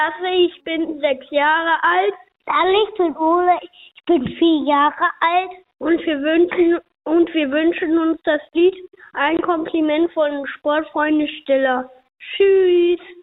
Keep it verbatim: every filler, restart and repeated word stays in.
Ich bin sechs Jahre alt. Hallo, ich bin Ole, ich bin vier Jahre alt. Und wir wünschen, und wir wünschen uns das Lied Ein Kompliment von Sportfreunde Stiller. Tschüss.